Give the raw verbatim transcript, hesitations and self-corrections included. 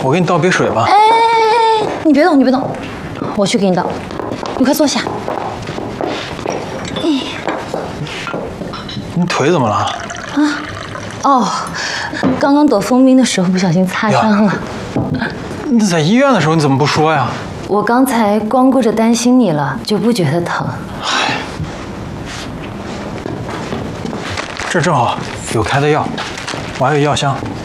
我给你倒杯水吧。 哎哎哎，你别动，你别动，我去给你倒。你快坐下。哎， 你腿怎么了？ 啊，哦，刚刚躲风冰的时候不小心擦伤了。 你在医院的时候你怎么不说呀？ 我刚才光顾着担心你了，就不觉得疼。 唉，这正好有开的药，我还有药箱。